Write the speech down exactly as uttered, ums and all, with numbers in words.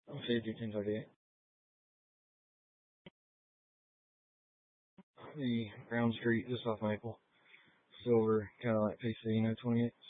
fifty ten thirty-eight. The Brown Street, just off Maple. Silver Cadillac P C, no twenty-eight.